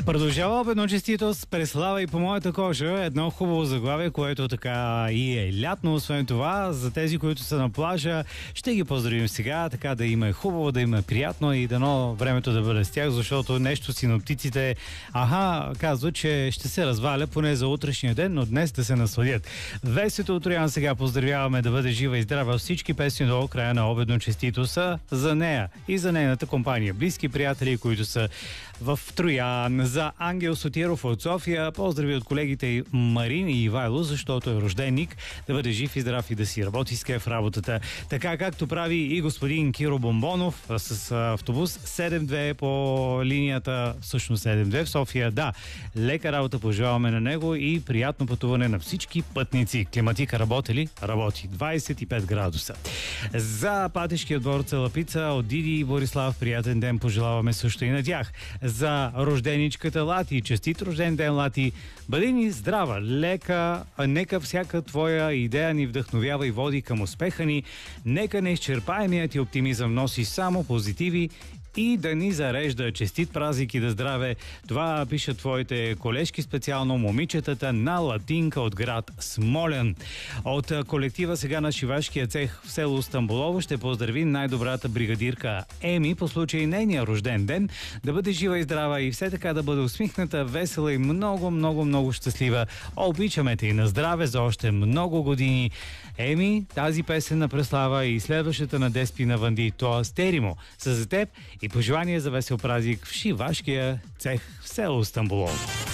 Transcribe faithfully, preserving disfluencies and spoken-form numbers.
Продължава обедно честитост, преслава и по моята кожа. Едно хубаво заглавие, което така и е лятно. Освен това, за тези, които са на плажа, ще ги поздравим сега, така да има е хубаво, да има е приятно и дано времето да бъде с тях, защото нещо синоптиците, аха, казват, че ще се разваля поне за утрешния ден, но днес да се насладят. Весето от Троян сега поздравяваме да бъде жива и здрава. Всички песни до края на обедно честито са за нея и за нейната компания. Близки приятели, които са в Троян. За Ангел Сотиров от София, поздрави от колегите Марин и Ивайло, защото е рожденник, да бъде жив и здрав и да си работи с кеф работата. Така както прави и господин Киро Бомбонов с автобус седем две по линията, всъщност седем две в София. Да, лека работа пожелаваме на него и приятно пътуване на всички пътници. Климатика работи ли? Работи. двадесет и пет градуса. За пътешкия двор Целапица от Диди и Борислав, приятен ден пожелаваме също и на тях. За рожденичката Лати, честит рожден ден, Лати, бъди ни здрава, лека, нека всяка твоя идея ни вдъхновява и води към успеха ни, нека неизчерпаемият ти оптимизъм носи само позитиви и да ни зарежда. Честит празник и да здраве. Това пишат твоите колежки, специално момичетата на Латинка от град Смолян. От колектива сега на шивашкия цех в село Стамболово ще поздрави най-добрата бригадирка Еми по случай нейния рожден ден. Да бъде жива и здрава и все така да бъде усмихната, весела и много, много, много щастлива. Обичаме те и на здраве за още много години. Еми, тази песен на Преслава и следващата на Деспи на Ванди, това Стеримо са за теб и пожелание за весел празник в шивашкия цех в село Стамболово.